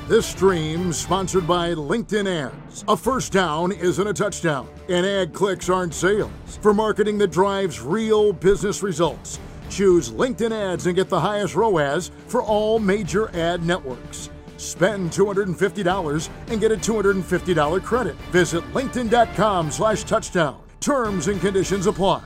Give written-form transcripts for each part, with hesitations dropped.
This stream sponsored by LinkedIn Ads. A first down isn't a touchdown, and ad clicks aren't sales. For marketing that drives real business results, choose LinkedIn Ads and get the highest ROAS for all major ad networks. Spend $250 and get a $250 credit. Visit linkedin.com/touchdown. Terms and conditions apply.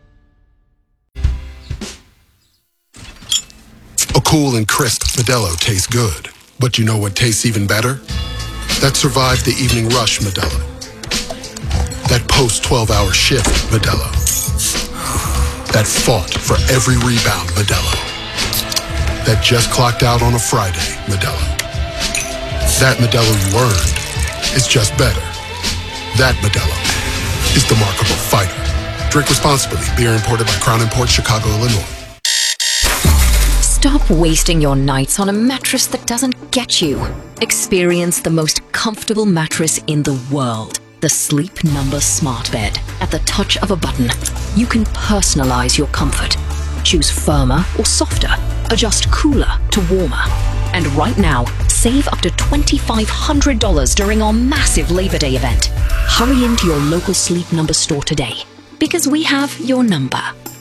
A cool and crisp Modelo tastes good. But you know what tastes even better? That survived the evening rush Modelo. That post-12-hour shift Modelo. That fought for every rebound Modelo. That just clocked out on a Friday Modelo. That Modelo you earned is just better. That Modelo is the Remarkable Fighter. Drink responsibly. Beer imported by Crown Imports, Chicago, Illinois. Stop wasting your nights on a mattress that doesn't get you. Experience the most comfortable mattress in the world. The Sleep Number Smart Bed. At the touch of a button, you can personalize your comfort. Choose firmer or softer. Adjust cooler to warmer. And right now, save up to $2,500 during our massive Labor Day event. Hurry into your local Sleep Number store today, because we have your number.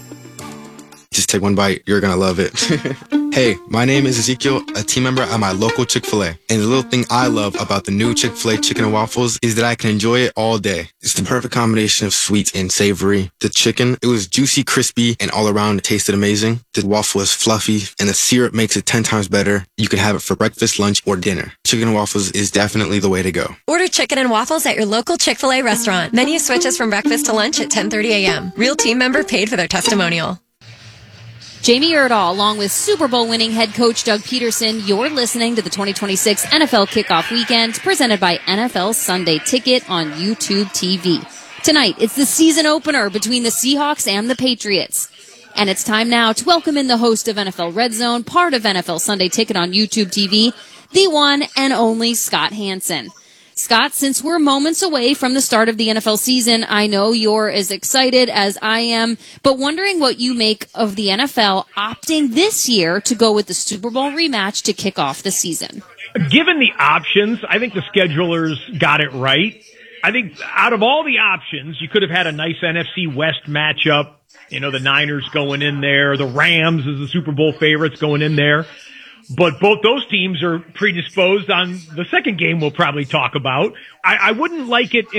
Just take one bite. You're going to love it. Hey, my name is Ezekiel, a team member at my local Chick-fil-A. And the little thing I love about the new Chick-fil-A chicken and waffles is that I can enjoy it all day. It's the perfect combination of sweet and savory. The chicken, it was juicy, crispy, and all around it tasted amazing. The waffle is fluffy, and the syrup makes it 10 times better. You can have it for breakfast, lunch, or dinner. Chicken and waffles is definitely the way to go. Order chicken and waffles at your local Chick-fil-A restaurant. Menu switches from breakfast to lunch at 10:30 a.m. Real team member paid for their testimonial. Jamie Erdahl, along with Super Bowl winning head coach Doug Peterson, you're listening to the 2026 NFL Kickoff Weekend, presented by NFL Sunday Ticket on YouTube TV. Tonight, it's the season opener between the Seahawks and the Patriots. And it's time now to welcome in the host of NFL Red Zone, part of NFL Sunday Ticket on YouTube TV, the one and only Scott Hanson. Scott, since we're moments away from the start of the NFL season, I know you're as excited as I am, but wondering what you make of the NFL opting this year to go with the Super Bowl rematch to kick off the season. Given the options, I think the schedulers got it right. I think out of all the options, you could have had a nice NFC West matchup. You know, the Niners going in there, the Rams as the Super Bowl favorites going in there. But both those teams are predisposed on the second game we'll probably talk about. I wouldn't like it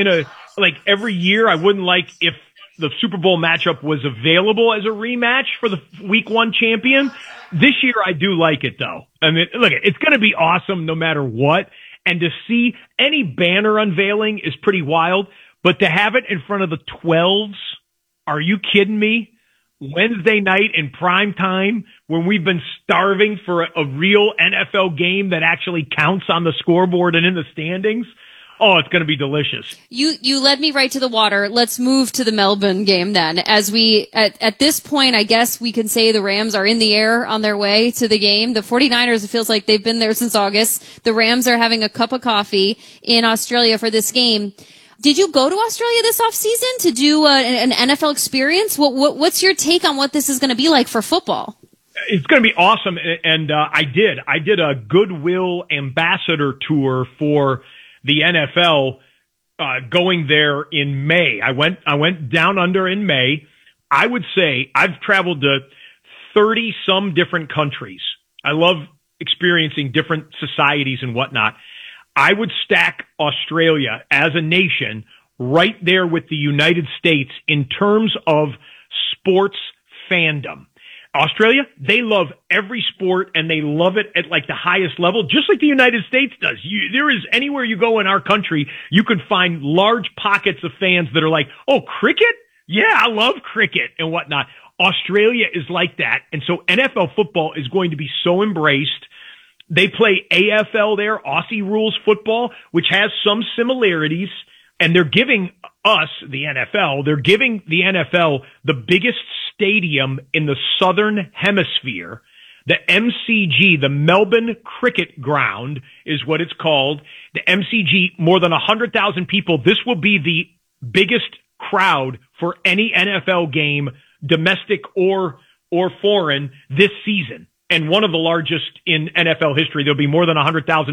every year. I wouldn't like if the Super Bowl matchup was available as a rematch for the week one champion. This year I do like it though. I mean, look, it's going to be awesome no matter what. And to see any banner unveiling is pretty wild. But to have it in front of the 12s, are you kidding me? Wednesday night in prime time when we've been starving for a real NFL game that actually counts on the scoreboard and in the standings. Oh, it's going to be delicious. You led me right to the water. Let's move to the Melbourne game then. As we, at this point, I guess we can say the Rams are in the air on their way to the game. The 49ers, it feels like they've been there since August. The Rams are having a cup of coffee in Australia for this game. Did you go to Australia this offseason to do an NFL experience? What's your take on what this is going to be like for football? It's going to be awesome. And I did a Goodwill ambassador tour for the NFL going there in May. I went down under in May. I would say I've traveled to 30 some different countries. I love experiencing different societies and whatnot. I would stack Australia as a nation right there with the United States in terms of sports fandom. Australia, they love every sport and they love it at like the highest level, just like the United States does. There is anywhere you go in our country, you can find large pockets of fans that are like, oh, cricket? Yeah, I love cricket and whatnot. Australia is like that. And so NFL football is going to be so embraced. They play AFL there, Aussie Rules football, which has some similarities, and they're giving us, the NFL, they're giving the NFL the biggest stadium in the Southern Hemisphere. The MCG, the Melbourne Cricket Ground, is what it's called. The MCG, more than 100,000 people. This will be the biggest crowd for any NFL game, domestic or foreign, this season. And one of the largest in NFL history. There'll be more than 100,000